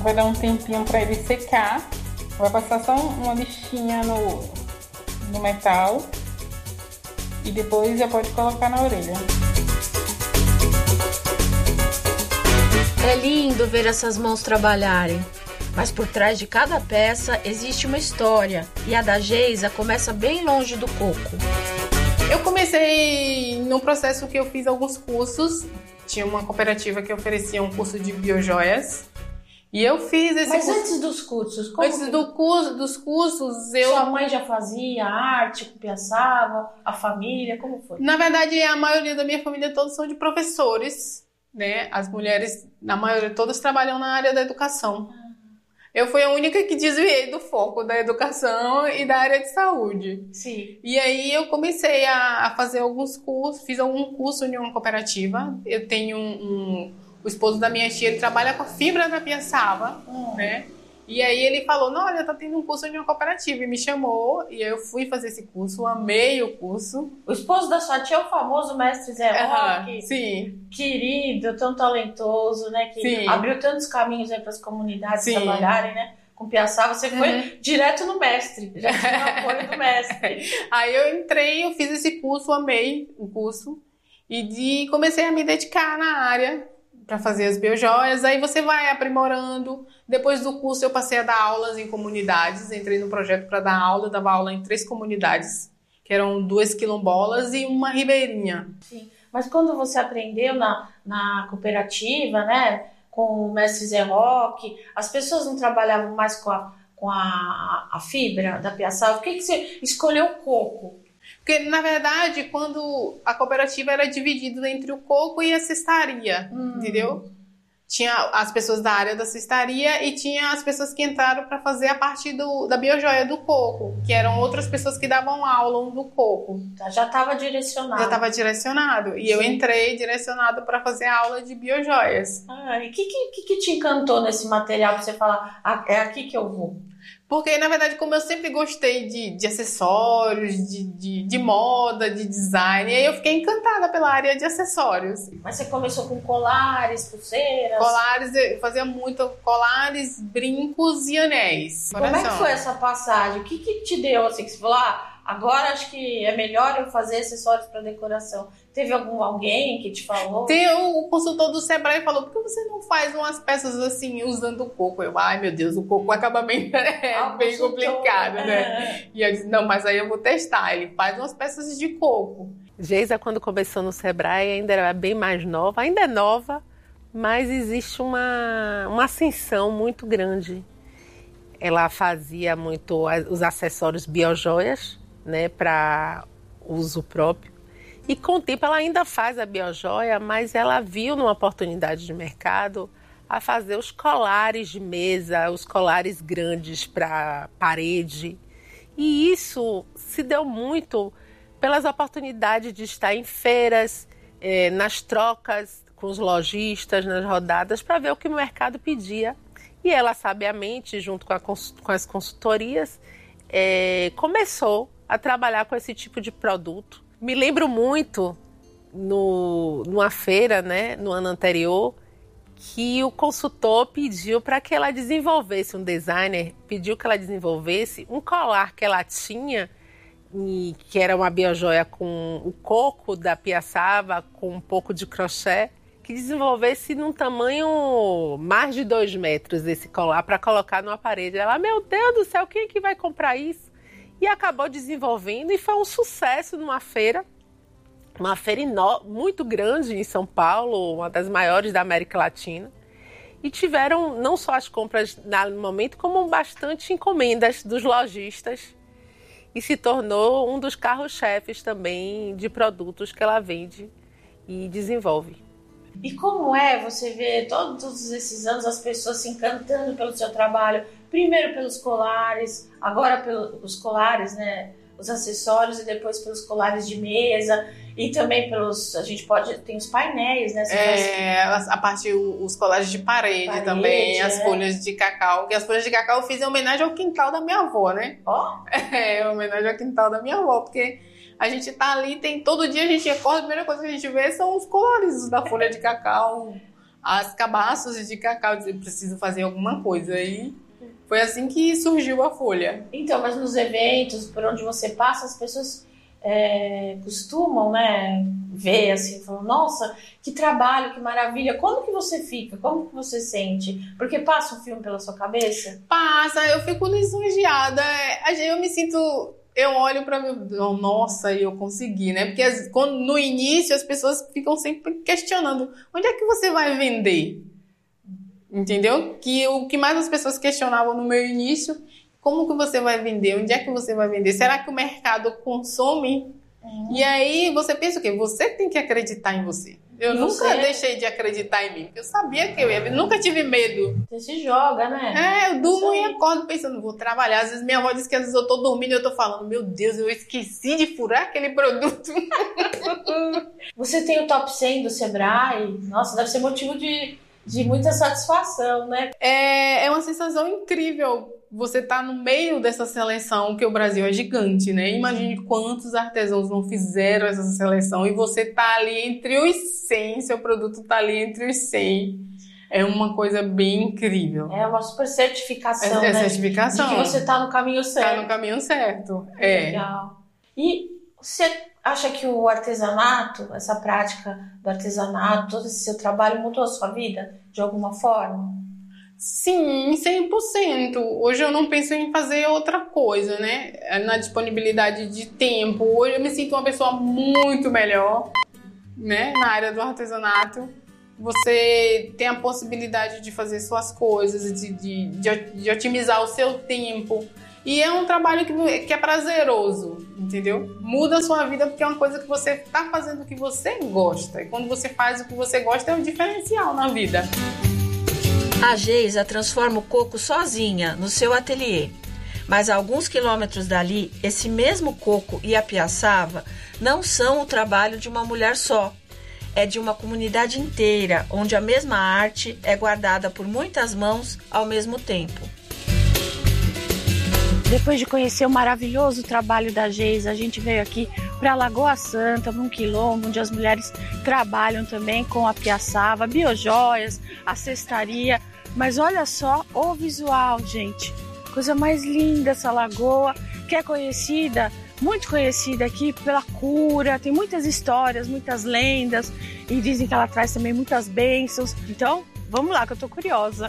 vai dar um tempinho para ele secar. Vai passar só uma lixinha no metal e depois já pode colocar na orelha. É lindo ver essas mãos trabalharem, mas por trás de cada peça existe uma história e a da Geisa começa bem longe do coco. Eu comecei num processo que eu fiz alguns cursos. Tinha uma cooperativa que oferecia um curso de biojoias. E eu fiz esse Mas curso. antes dos cursos, Dos cursos, eu... Sua mãe já fazia arte, copiaçava, a família, como foi? Na verdade, a maioria da minha família todos são de professores, né? As mulheres, na maioria, todas trabalham na área da educação. Eu fui a única que desviei do foco da educação e da área de saúde. Sim. E aí eu comecei a fazer alguns cursos, fiz algum curso em uma cooperativa. Eu tenho o esposo da minha tia, ele trabalha com a fibra da piaçava, né? E aí ele falou, não, olha, tá tendo um curso em uma cooperativa. E me chamou, e eu fui fazer esse curso, amei o curso. O esposo da sua tia é o famoso mestre Zé Roque. Sim. Querido, tão talentoso, né? Que Sim. abriu tantos caminhos aí para as comunidades Sim. trabalharem, né? Com piaçava, você foi direto no mestre, já tinha o apoio do mestre. Aí eu entrei, eu fiz esse curso, amei o curso. E comecei a me dedicar na área para fazer as biojoias. Aí você vai aprimorando. Depois do curso eu passei a dar aulas em comunidades. Entrei no projeto para dar aula. Eu dava aula em 3 comunidades, que eram 2 quilombolas e uma ribeirinha. Sim. Mas quando você aprendeu na cooperativa, né, com o mestre Zé Roque, as pessoas não trabalhavam mais com a fibra da piaçava? Por que você escolheu o coco? Porque, na verdade, quando a cooperativa era dividida entre o coco e a cestaria, entendeu? Tinha as pessoas da área da cestaria e tinha as pessoas que entraram para fazer a parte da biojoia do coco, que eram outras pessoas que davam aula do coco. Já estava direcionado. Já estava direcionado. E eu entrei direcionado para fazer a aula de biojoias. E o que te encantou nesse material para você falar, é aqui que eu vou? Porque, na verdade, como eu sempre gostei de acessórios, de moda, de design, aí eu fiquei encantada pela área de acessórios. Mas você começou com colares, pulseiras? Colares, eu fazia muito colares, brincos e anéis. Como é que foi essa passagem? O que te deu, assim, que você falou, agora acho que é melhor eu fazer acessórios para decoração? Teve alguém que te falou? Tem o consultor do Sebrae falou, por que você não faz umas peças assim, usando o coco? Eu, ai meu Deus, o coco acaba bem complicado, né? E eu disse, não, mas aí eu vou testar. Ele faz umas peças de coco. Geisa, quando começou no Sebrae, ainda era bem mais nova, ainda é nova, mas existe uma ascensão muito grande. Ela fazia muito os acessórios biojoias, né, para uso próprio. E com o tempo ela ainda faz a biojoia, mas ela viu numa oportunidade de mercado a fazer os colares de mesa, os colares grandes para parede. E isso se deu muito pelas oportunidades de estar em feiras, nas trocas com os lojistas, nas rodadas, para ver o que o mercado pedia. E ela, sabiamente, junto com as consultorias, começou a trabalhar com esse tipo de produto. Me lembro muito, numa feira, né, no ano anterior, que o consultor pediu para que ela desenvolvesse, um designer pediu que ela desenvolvesse um colar que ela tinha, que era uma biojoia com o coco da piaçava, com um pouco de crochê, que desenvolvesse num tamanho mais de 2 metros esse colar para colocar numa parede. Ela, meu Deus do céu, quem é que vai comprar isso? E acabou desenvolvendo e foi um sucesso numa feira. Uma feira muito grande em São Paulo, uma das maiores da América Latina. E tiveram não só as compras no momento, como bastante encomendas dos lojistas. E se tornou um dos carros-chefes também de produtos que ela vende e desenvolve. E como é você ver todos esses anos as pessoas se encantando pelo seu trabalho? Primeiro pelos colares, agora pelos colares, né? Os acessórios e depois pelos colares de mesa e também tem os painéis, né? A parte, os colares de parede também, as folhas de cacau, que as folhas de cacau eu fiz em homenagem ao quintal da minha avó, né? Homenagem ao quintal da minha avó, porque a gente tá ali, todo dia a gente acorda, a primeira coisa que a gente vê são os colares da folha de cacau, as cabaças de cacau. Eu disse, preciso fazer alguma coisa. E foi assim que surgiu a Folha. Então, mas nos eventos, por onde você passa, as pessoas costumam, né, ver assim, falam, nossa, que trabalho, que maravilha. Como que você fica? Como que você sente? Porque passa um filme pela sua cabeça? Passa, eu fico lisonjeada. Eu me sinto... Eu olho pra mim, nossa, eu consegui, né? Porque no início as pessoas ficam sempre questionando, onde é que você vai vender? Entendeu? Que o que mais as pessoas questionavam no meu início, como que você vai vender? Onde é que você vai vender? Será que o mercado consome? E aí você pensa o quê? Você tem que acreditar em você. Eu nunca deixei de acreditar em mim, porque eu sabia que eu ia, nunca tive medo. Você se joga, né? Eu durmo e acordo pensando, vou trabalhar. Às vezes minha avó diz que às vezes eu tô dormindo e eu tô falando, meu Deus, eu esqueci de furar aquele produto. Você tem o top 100 do Sebrae? Nossa, deve ser motivo de muita satisfação, né? É uma sensação incrível. Você tá no meio dessa seleção, que o Brasil é gigante, né? Imagine quantos artesãos não fizeram essa seleção e você tá ali entre os 100, seu produto tá ali entre os 100. É uma coisa bem incrível. É uma super certificação, né? Certificação. De que você tá no caminho certo. Tá no caminho certo, Legal. E você acha que o artesanato, essa prática do artesanato, todo esse seu trabalho mudou a sua vida de alguma forma? Sim, 100%. Hoje eu não penso em fazer outra coisa, né? Na disponibilidade de tempo. Hoje eu me sinto uma pessoa muito melhor, né? Na área do artesanato. Você tem a possibilidade de fazer suas coisas, de otimizar o seu tempo. E é um trabalho que é prazeroso, entendeu? Muda a sua vida porque é uma coisa que você está fazendo o que você gosta. E quando você faz o que você gosta, é um diferencial na vida. A Geisa transforma o coco sozinha no seu ateliê. Mas a alguns quilômetros dali, esse mesmo coco e a piaçava não são o trabalho de uma mulher só. É de uma comunidade inteira, onde a mesma arte é guardada por muitas mãos ao mesmo tempo. Depois de conhecer o maravilhoso trabalho da Geisa, a gente veio aqui para Lagoa Santa, num quilombo, onde as mulheres trabalham também com a piaçava, biojoias, a cestaria. Mas olha só o visual, gente. Coisa mais linda essa lagoa, que é conhecida, muito conhecida aqui pela cura. Tem muitas histórias, muitas lendas. E dizem que ela traz também muitas bênçãos. Então, vamos lá, que eu tô curiosa.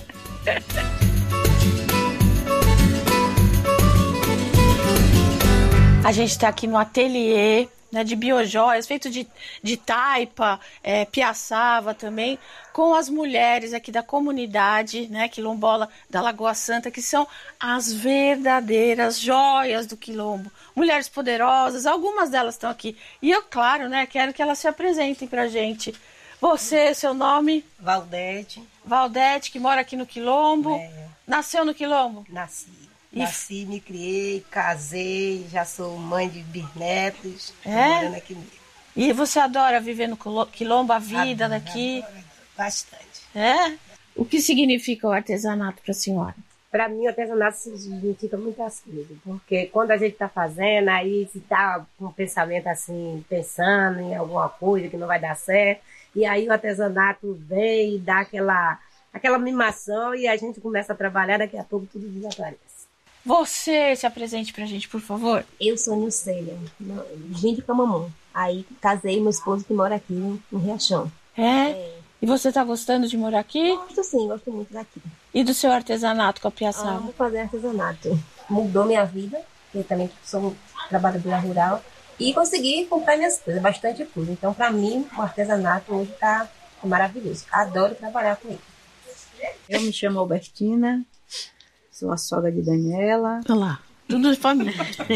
A gente está aqui no ateliê, né, de biojoias, feito de taipa, piaçava também, com as mulheres aqui da comunidade, né, quilombola da Lagoa Santa, que são as verdadeiras joias do quilombo. Mulheres poderosas, algumas delas estão aqui. E eu, claro, né, quero que elas se apresentem pra gente. Você, seu nome? Valdete. Valdete, que mora aqui no quilombo. Nasceu no quilombo? Nasci, me criei, casei, já sou mãe de bisnetos, morando aqui mesmo. E você adora viver no quilombo, a vida daqui? Adoro, bastante. O que significa o artesanato para a senhora? Para mim, o artesanato significa muitas coisas, porque quando a gente está fazendo, aí se está com um pensamento assim, pensando em alguma coisa que não vai dar certo, e aí o artesanato vem e dá aquela mimação e a gente começa a trabalhar, daqui a pouco tudo desaparece. Você se apresente pra gente, por favor. Eu sou Nilceia, de Camamão. Aí casei meu esposo que mora aqui no Riachão. E você tá gostando de morar aqui? Gosto sim, gosto muito daqui. E do seu artesanato com a piaçava? Amo fazer artesanato. Mudou minha vida, eu também sou trabalhadora rural. E consegui comprar minhas coisas, bastante coisa. Então, pra mim, o artesanato hoje tá maravilhoso. Adoro trabalhar com ele. Eu me chamo Albertina. Sou a sogra de Daniela. Olá, tudo de família.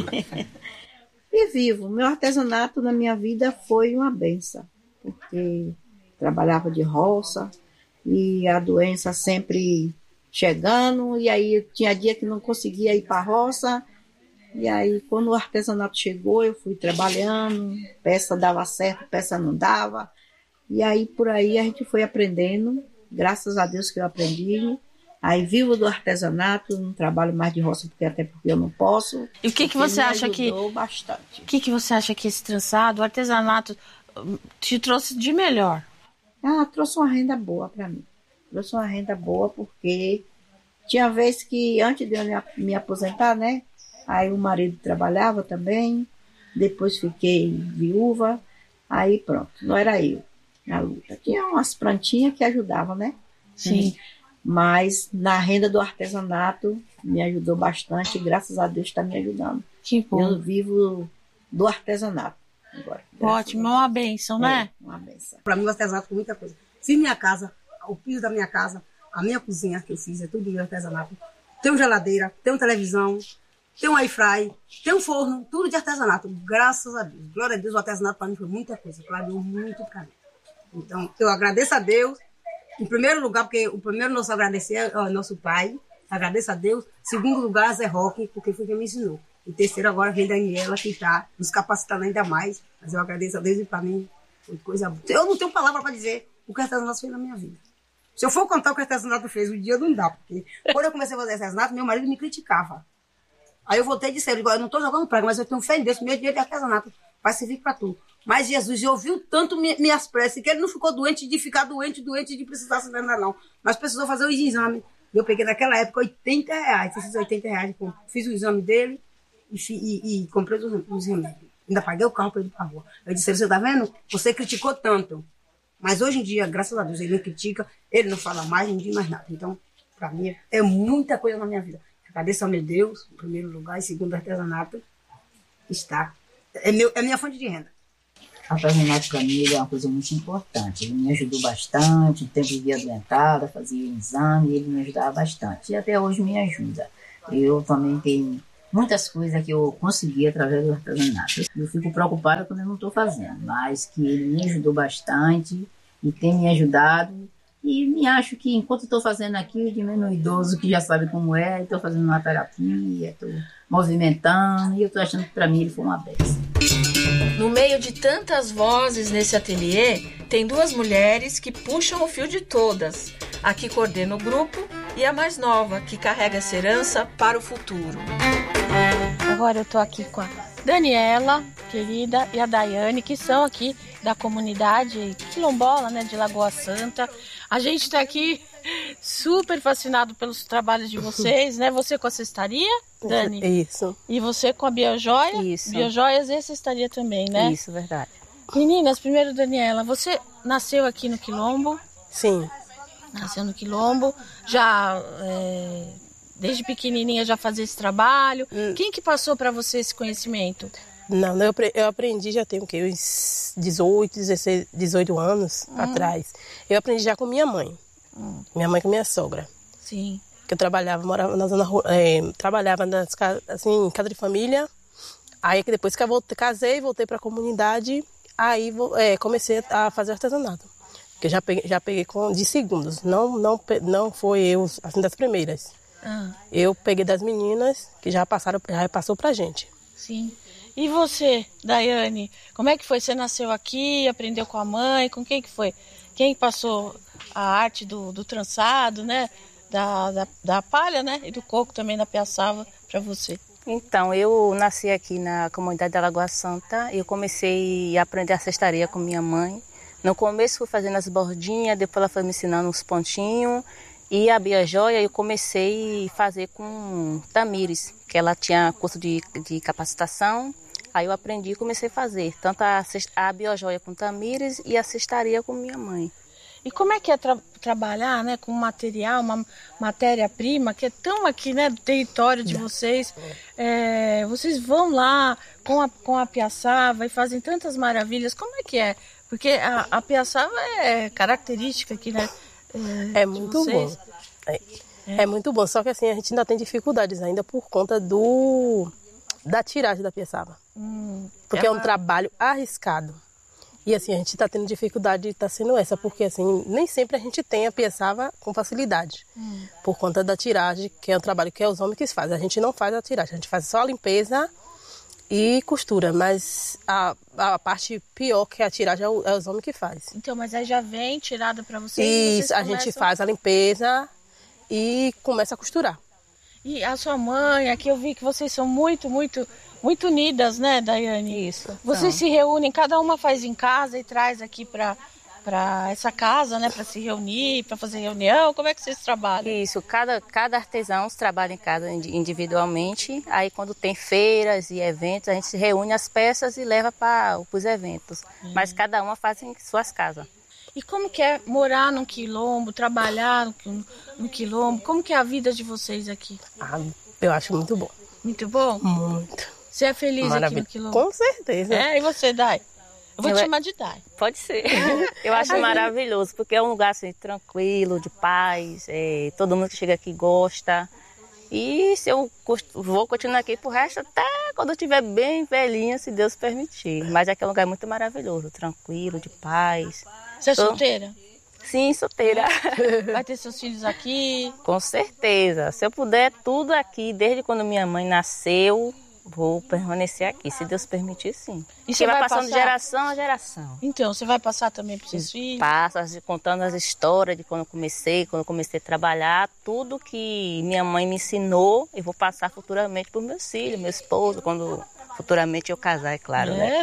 E vivo. Meu artesanato na minha vida foi uma benção, porque trabalhava de roça e a doença sempre chegando, e aí tinha dia que não conseguia ir para a roça, e aí quando o artesanato chegou, eu fui trabalhando, peça dava certo, peça não dava, e aí por aí a gente foi aprendendo, graças a Deus que eu aprendi. Aí vivo do artesanato, não trabalho mais de roça, até porque eu não posso. E o que você acha que... bastante. O que você acha que esse trançado, o artesanato, te trouxe de melhor? Trouxe uma renda boa para mim. Trouxe uma renda boa, porque tinha vezes que antes de eu me aposentar, né? Aí o marido trabalhava também, depois fiquei viúva, aí pronto, não era eu na luta. Tinha umas plantinhas que ajudavam, né? Sim. Mas na renda do artesanato me ajudou bastante, e graças a Deus está me ajudando. Que bom. Eu vivo do artesanato agora. Ótimo, é uma bênção, né? Uma benção. Para mim, o artesanato foi muita coisa. Fiz minha casa, o piso da minha casa, a minha cozinha que eu fiz, é tudo de artesanato. Tenho geladeira, tenho televisão, tenho um airfry, tenho um forno, tudo de artesanato. Graças a Deus. Glória a Deus, o artesanato para mim foi muita coisa. Clareou muito para mim. Então, eu agradeço a Deus, em primeiro lugar, porque o primeiro nosso agradecer é o nosso pai. Agradeço a Deus. Segundo lugar, Zé Roque, porque foi quem me ensinou. E terceiro, agora vem Daniela, que está nos capacitando ainda mais. Mas eu agradeço a Deus, e para mim foi coisa boa. Eu não tenho palavra para dizer o que o artesanato fez na minha vida. Se eu for contar o que o artesanato fez, o dia não dá. Porque quando eu comecei a fazer artesanato, meu marido me criticava. Aí eu voltei e disse, eu não estou jogando praga, mas eu tenho fé em Deus, meu dinheiro de artesanato vai servir para tudo. Mas Jesus ouviu tanto minhas preces, que ele não ficou doente de ficar doente de precisar se internar, não. Mas precisou fazer os exames. Eu peguei naquela época R$80. Esses R$80, fiz o exame dele e comprei os remédios. Ainda paguei o carro para ele ir para a rua. Eu disse, você tá vendo? Você criticou tanto. Mas hoje em dia, graças a Deus, ele não critica, ele não fala mais, não diz mais nada. Então, para mim, é muita coisa na minha vida. Agradeço ao meu Deus, em primeiro lugar, e segundo, artesanato está. É minha fonte de renda. O artesanato para mim é uma coisa muito importante. Ele me ajudou bastante, o tempo vivia adoentada, fazia exame, ele me ajudava bastante. E até hoje me ajuda. Eu também tenho muitas coisas que eu consegui através do artesanato. Eu fico preocupada quando eu não estou fazendo, mas que ele me ajudou bastante e tem me ajudado. E me acho que enquanto estou fazendo aqui, de menor idoso que já sabe como é, estou fazendo uma terapia, estou movimentando, e eu estou achando que para mim ele foi uma bênção. No meio de tantas vozes nesse ateliê, tem duas mulheres que puxam o fio de todas. A que coordena o grupo e a mais nova, que carrega essa herança para o futuro. Agora eu tô aqui com a Daniela, querida, e a Daiane, que são aqui da comunidade quilombola, né, de Lagoa Santa. A gente tá aqui super fascinado pelos trabalhos de vocês, né? Você com a cestaria, Dani? Isso. E você com a biojoia? Isso. Biojoias e a cestaria também, né? Isso, verdade. Meninas, primeiro, Daniela, você nasceu aqui no Quilombo? Sim. Nasceu no Quilombo, já desde pequenininha já fazia esse trabalho. Quem que passou para você esse conhecimento? Não, eu aprendi já tem o quê? Uns 18 anos atrás. Eu aprendi já com minha mãe. Minha mãe com minha sogra. Sim. Que eu morava na zona trabalhava nas assim, em casa de família. Aí que depois que eu casei, voltei para a comunidade, aí comecei a fazer artesanato. Que eu já peguei de segundos. Não foi eu assim das primeiras. Eu peguei das meninas que já passou pra gente. Sim. E você, Daiane, como é que foi? Você nasceu aqui, aprendeu com a mãe, com quem que foi? Quem passou a arte do trançado, né? Da palha, né? E do coco também da piaçava para você? Então, eu nasci aqui na comunidade da Lagoa Santa. Eu comecei a aprender a cestaria com minha mãe. No começo fui fazendo as bordinhas, depois ela foi me ensinando uns pontinhos. E a biojoia eu comecei a fazer com Tamires, que ela tinha curso de capacitação. Aí eu aprendi e comecei a fazer tanto a biojoia com Tamires e a cestaria com minha mãe. E como é que é trabalhar, né, com material, uma matéria-prima que é tão aqui, né, do território de vocês? Vocês vão lá com a piaçava e fazem tantas maravilhas. Como é que é? Porque a piaçava é característica aqui, né? É muito bom. É muito bom, só que assim, a gente ainda tem dificuldades ainda por conta da tiragem da piaçava. Porque é um trabalho arriscado. E assim, a gente está tendo dificuldade, está sendo essa, porque assim, nem sempre a gente tem a piaçava com facilidade. Por conta da tiragem, que é um trabalho que é os homens que fazem. A gente não faz a tiragem, a gente faz só a limpeza e costura, mas a parte pior que a tiragem é os homens que fazem. Então, mas aí já vem tirada para vocês? Isso, a gente faz a limpeza e começa a costurar. E a sua mãe, aqui eu vi que vocês são muito unidas, né, Daiane? Isso. Vocês se reúnem, cada uma faz em casa e traz aqui para para essa casa, né, para se reunir, para fazer reunião? Como é que vocês trabalham? Isso, cada artesão trabalha em casa individualmente. Aí quando tem feiras e eventos, a gente se reúne as peças e leva para os eventos. Mas cada uma faz em suas casas. E como que é morar num quilombo, trabalhar no quilombo? Como que é a vida de vocês aqui? Eu acho muito bom. Muito bom? Muito. Você é feliz aqui no quilombo? Com certeza. E você, Dai? Eu vou te chamar de Dai. Pode ser. Eu acho maravilhoso, porque é um lugar assim, tranquilo, de paz. Todo mundo que chega aqui gosta. E se eu vou continuar aqui pro resto, até quando eu estiver bem velhinha, se Deus permitir. Mas aqui é um lugar muito maravilhoso, tranquilo, de paz. Você é solteira? Sim, solteira. Vai ter seus filhos aqui? Com certeza. Se eu puder, tudo aqui, desde quando minha mãe nasceu, vou permanecer aqui, se Deus permitir, sim. E você vai passando de geração a geração. Então, você vai passar também para os seus filhos? Passo, contando as histórias de quando eu comecei a trabalhar, tudo que minha mãe me ensinou, eu vou passar futuramente para os meus filhos, meu esposo, quando futuramente eu casar, é claro, né?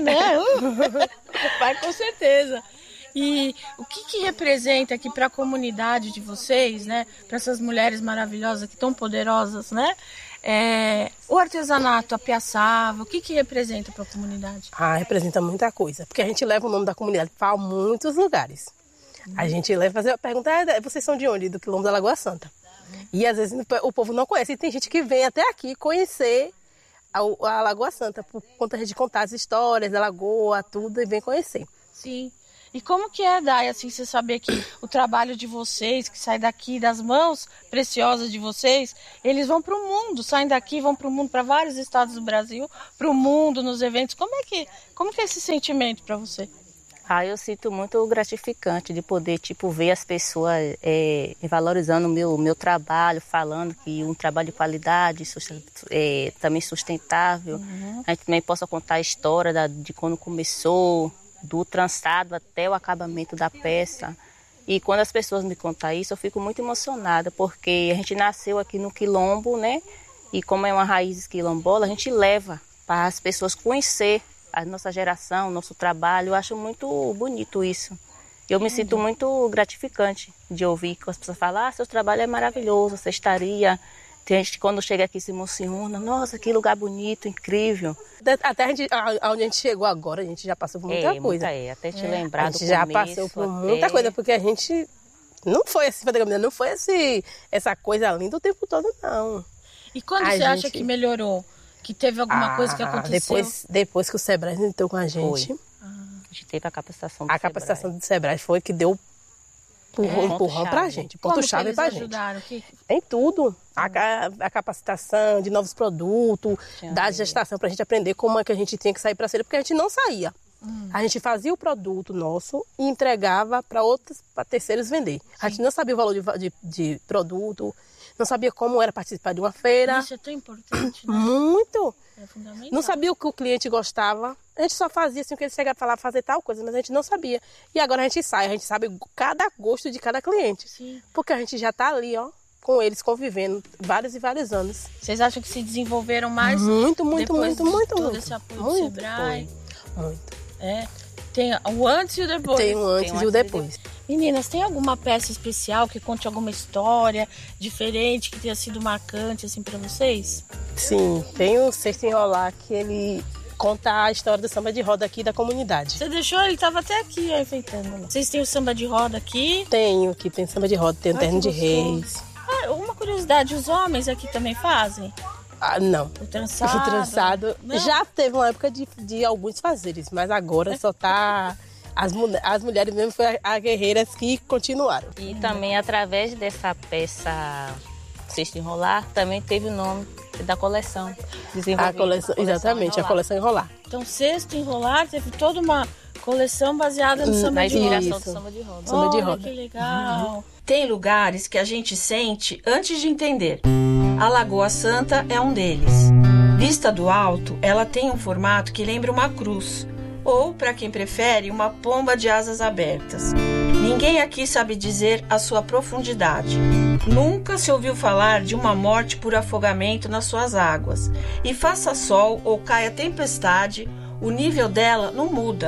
Vai com certeza. E o que representa aqui para a comunidade de vocês, né? Para essas mulheres maravilhosas que tão poderosas, né? O artesanato, a piaçava, o que representa para a comunidade? Representa muita coisa, porque a gente leva o nome da comunidade para muitos lugares. A gente leva fazer a pergunta, vocês são de onde? Do quilombo da Lagoa Santa. E às vezes o povo não conhece, e tem gente que vem até aqui conhecer a Lagoa Santa, por conta de contar as histórias da lagoa, tudo, e vem conhecer. Sim. E como que é, Dai, assim, você saber que o trabalho de vocês, que sai daqui das mãos preciosas de vocês, eles vão para o mundo, saem daqui, vão para o mundo, para vários estados do Brasil, para o mundo, nos eventos. Como que é esse sentimento para você? Eu sinto muito gratificante de poder, ver as pessoas valorizando o meu trabalho, falando que um trabalho de qualidade, também sustentável. A gente também possa contar a história de quando começou, do trançado até o acabamento da peça. E quando as pessoas me contam isso, eu fico muito emocionada, porque a gente nasceu aqui no quilombo, né? E como é uma raiz quilombola, a gente leva para as pessoas conhecer a nossa geração, o nosso trabalho. Eu acho muito bonito isso. Eu me sinto muito gratificante de ouvir que as pessoas falam, seu trabalho é maravilhoso, você estaria... Tem gente que quando chega aqui se emociona, nossa, que lugar bonito, incrível. Até onde a gente chegou agora, a gente já passou por muita coisa. Até te lembrar do começo. A gente já passou por muita coisa, porque a gente não foi assim, não foi essa coisa linda o tempo todo, não. E quando você acha que melhorou? Que teve alguma coisa que aconteceu? Depois que o Sebrae entrou com a gente. A gente teve a capacitação do Sebrae. A capacitação do Sebrae foi que deu empurrão pra gente, ponto-chave pra gente. Ajudaram? Em tudo. A capacitação de novos produtos, da gestação, pra gente aprender como é que a gente tinha que sair pra feira, porque a gente não saía. A gente fazia o produto nosso e entregava para terceiros vender. A gente não sabia o valor de produto, não sabia como era participar de uma feira. Isso é tão importante, né? Muito. É fundamental. Não sabia o que o cliente gostava. A gente só fazia assim, o que ele chegava a falar, fazer tal coisa, mas a gente não sabia. E agora a gente sabe cada gosto de cada cliente. Sim. Porque a gente já tá ali, com eles convivendo vários e vários anos. Vocês acham que se desenvolveram mais? Muito. Todo esse apoio do Sebrae? Muito. Tem o antes e o depois. Tem o antes e o depois. Meninas, tem alguma peça especial que conte alguma história diferente, que tenha sido marcante assim para vocês? Sim, tem o Cesto Enrolar, que ele conta a história do samba de roda aqui da comunidade. Você deixou? Ele estava até aqui enfeitando. Vocês têm o samba de roda aqui? Tem samba de roda, tem o terno de reis. Uma curiosidade, os homens aqui também fazem? Não. O trançado? O trançado já teve uma época de alguns fazeres, mas agora só tá... As mulheres mesmo foram as guerreiras que continuaram. E também através dessa peça Cesto Enrolar, também teve o nome da coleção. A coleção exatamente, a coleção Enrolar. Então, Cesto Enrolar teve toda uma coleção baseada no samba de roda. Na inspiração do samba de roda. Samba de roda. Que legal. Tem lugares que a gente sente antes de entender. A Lagoa Santa é um deles. Vista do alto, ela tem um formato que lembra uma cruz, ou, para quem prefere, uma pomba de asas abertas. Ninguém aqui sabe dizer a sua profundidade. Nunca se ouviu falar de uma morte por afogamento nas suas águas. E faça sol ou caia tempestade, o nível dela não muda.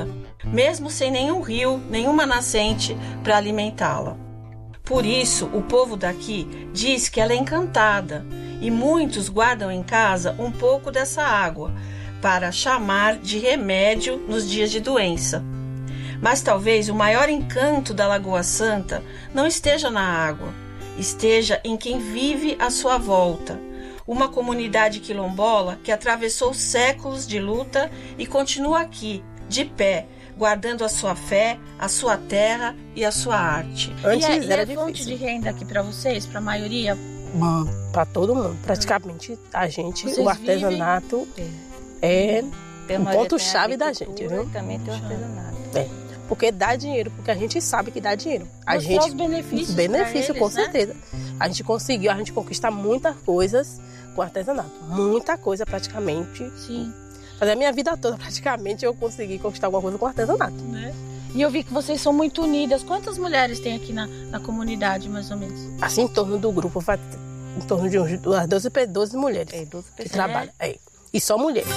mesmo sem nenhum rio, nenhuma nascente para alimentá-la. Por isso, o povo daqui diz que ela é encantada e muitos guardam em casa um pouco dessa água para chamar de remédio nos dias de doença. Mas talvez o maior encanto da Lagoa Santa não esteja na água, esteja em quem vive à sua volta. Uma comunidade quilombola que atravessou séculos de luta e continua aqui, de pé, guardando a sua fé, a sua terra e a sua arte. Antes era difícil. Fonte de renda aqui para vocês, para a maioria? Para todo mundo, praticamente a gente, o artesanato é um ponto-chave da gente, viu? Também tem o artesanato. Porque dá dinheiro, porque a gente sabe que dá dinheiro. Os benefícios com certeza. Né? A gente conquista muitas coisas com artesanato. Muita coisa praticamente. Sim. Fazer a minha vida toda praticamente eu consegui conquistar alguma coisa com artesanato. Né? E eu vi que vocês são muito unidas. Quantas mulheres tem aqui na comunidade, mais ou menos? Assim, em torno do grupo, em torno de uns 12 mulheres 12 pessoas que trabalham. E só mulheres.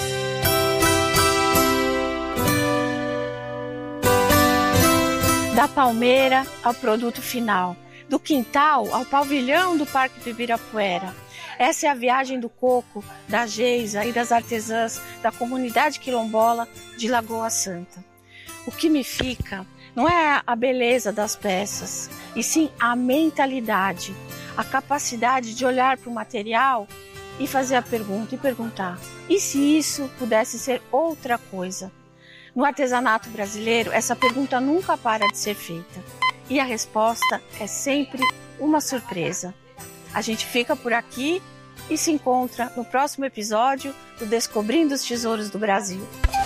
Da palmeira ao produto final, do quintal ao pavilhão do Parque do Ibirapuera. Essa é a viagem do coco, da Geisa e das artesãs da comunidade quilombola de Lagoa Santa. O que me fica não é a beleza das peças, e sim a mentalidade, a capacidade de olhar para o material e fazer a pergunta e perguntar: e se isso pudesse ser outra coisa? No artesanato brasileiro, essa pergunta nunca para de ser feita. E a resposta é sempre uma surpresa. A gente fica por aqui e se encontra no próximo episódio do Descobrindo os Tesouros do Brasil.